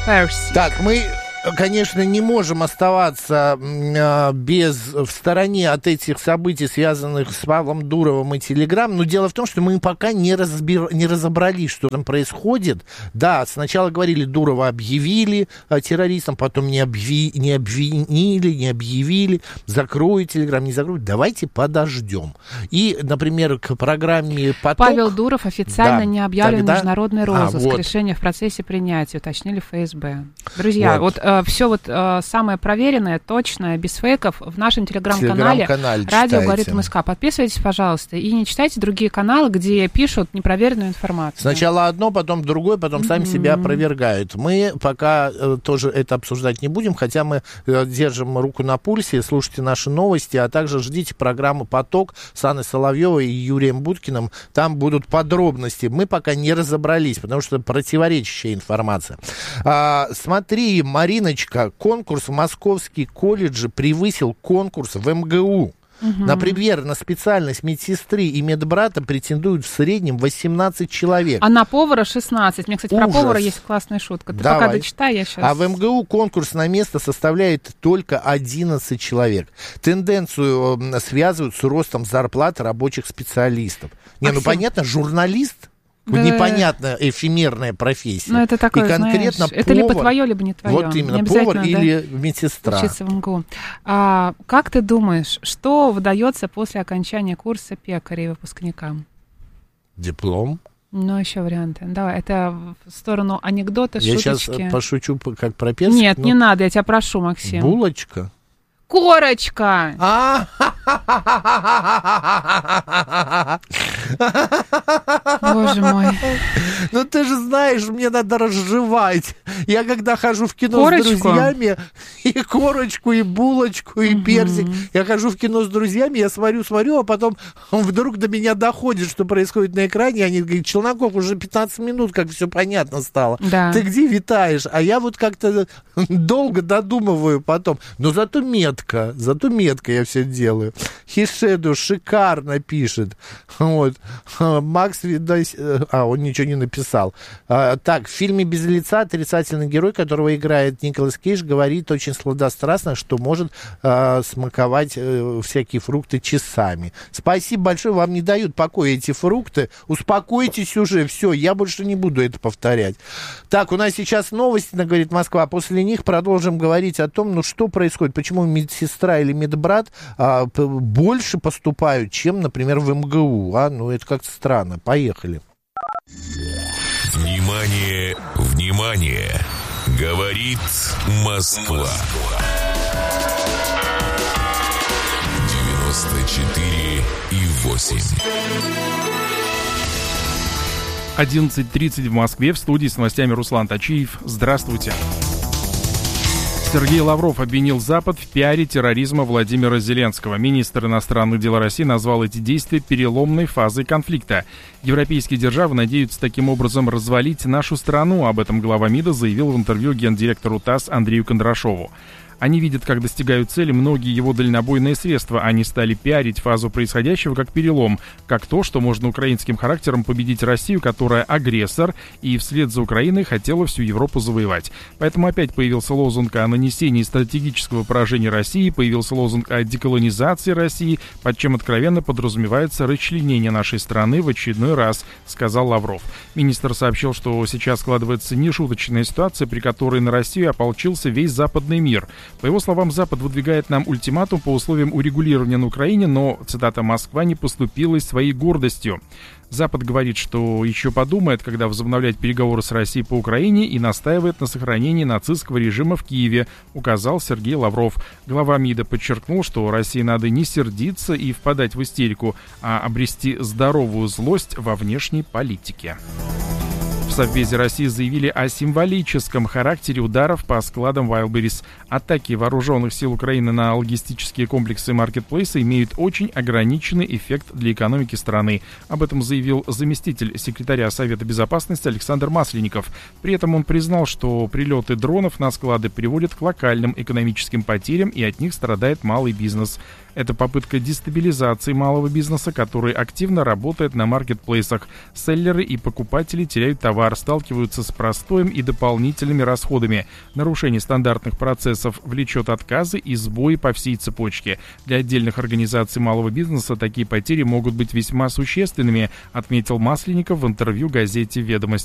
Перси. Так, мы, конечно, не можем оставаться в стороне от этих событий, связанных с Павлом Дуровым и Телеграм, но дело в том, что мы пока не разобрались, что там происходит. Да, сначала говорили, Дурова объявили террористом, потом не объявили, закроют Телеграм, не закроют. Давайте подождем. И, например, к программе «Поток». Павел Дуров официально не объявлен международный розыск. Вот. Решение в процессе принятия, уточнили ФСБ. Друзья, все самое проверенное, точное, без фейков в нашем телеграм-канале «Радио говорит МСК». Подписывайтесь, пожалуйста, и не читайте другие каналы, где пишут непроверенную информацию. Сначала одно, потом другое, потом сами себя опровергают. Мы пока тоже это обсуждать не будем, хотя мы держим руку на пульсе, слушайте наши новости, а также ждите программы «Поток» с Анной Соловьевой и Юрием Буткиным. Там будут подробности. Мы пока не разобрались, потому что противоречащая информация. Смотри, Мариночка, конкурс в Московские колледжи превысил конкурс в МГУ. Например, на специальность медсестры и медбрата претендуют в среднем 18 человек. А на повара 16. Мне, кстати, про повара есть классная шутка. Ты пока дочитай, я сейчас... А в МГУ конкурс на место составляет только 11 человек. Тенденцию связывают с ростом зарплат рабочих специалистов. Понятно, журналист. Да. Непонятная эфемерная профессия. Но это такое, и конкретно знаешь, это либо твое, либо не твое. Вот именно, повар или медсестра. Учиться в МГУ. Как ты думаешь, что выдается после окончания курса пекарей выпускникам? Диплом. Ну, еще варианты. Давай, это в сторону анекдота, я шуточки. Я сейчас пошучу, как про персик. Нет, не надо, я тебя прошу, Максим. Булочка. Корочка! Боже мой. Ну ты же знаешь, мне надо разжевать. Я когда хожу в кино с друзьями, и корочку, и булочку, и персик. Я хожу в кино с друзьями, я смотрю, а потом вдруг до меня доходит, что происходит на экране. Они говорят: Челноков, уже 15 минут, как все понятно стало. Да. Ты где витаешь? А я вот как-то долго додумываю потом. Но зато метко я все делаю. Хишеду шикарно пишет. Вот. Макс, он ничего не написал. Так, в фильме «Без лица» отрицательный герой, которого играет Николас Кейдж, говорит очень сладострастно, что может смаковать всякие фрукты часами. Спасибо большое, вам не дают покоя эти фрукты. Успокойтесь уже, все, я больше не буду это повторять. Так, у нас сейчас новости, говорит Москва. После них продолжим говорить о том, что происходит, почему медсестра или медбрат больше поступают, чем, например, в МГУ. Это как-то странно. Поехали. Внимание, внимание! Говорит Москва. 94,8. 11:30 в Москве. В студии с новостями Руслан Тачиев. Здравствуйте. Сергей Лавров обвинил Запад в пиаре терроризма Владимира Зеленского. Министр иностранных дел России назвал эти действия переломной фазой конфликта. Европейские державы надеются таким образом развалить нашу страну. Об этом глава МИДа заявил в интервью гендиректору ТАСС Андрею Кондрашову. Они видят, как достигают цели многие его дальнобойные средства. Они стали пиарить фазу происходящего как перелом, как то, что можно украинским характером победить Россию, которая агрессор, и вслед за Украиной хотела всю Европу завоевать. Поэтому опять появился лозунг о нанесении стратегического поражения России, появился лозунг о деколонизации России, под чем откровенно подразумевается расчленение нашей страны в очередной раз, сказал Лавров. Министр сообщил, что сейчас складывается нешуточная ситуация, при которой на Россию ополчился весь западный мир. По его словам, Запад выдвигает нам ультиматум по условиям урегулирования на Украине, но, цитата, «Москва не поступилась своей гордостью». Запад говорит, что еще подумает, когда возобновлять переговоры с Россией по Украине, и настаивает на сохранении нацистского режима в Киеве, указал Сергей Лавров. Глава МИДа подчеркнул, что России надо не сердиться и впадать в истерику, а обрести здоровую злость во внешней политике. В Совбезе России заявили о символическом характере ударов по складам Wildberries. Атаки вооруженных сил Украины на логистические комплексы и маркетплейсы имеют очень ограниченный эффект для экономики страны. Об этом заявил заместитель секретаря Совета Безопасности Александр Масленников. При этом он признал, что прилеты дронов на склады приводят к локальным экономическим потерям, и от них страдает малый бизнес. Это попытка дестабилизации малого бизнеса, который активно работает на маркетплейсах. Селлеры и покупатели теряют товар товар сталкиваются с простоем и дополнительными расходами. Нарушение стандартных процессов влечет отказы и сбои по всей цепочке. Для отдельных организаций малого бизнеса такие потери могут быть весьма существенными, отметил Масленников в интервью газете «Ведомости».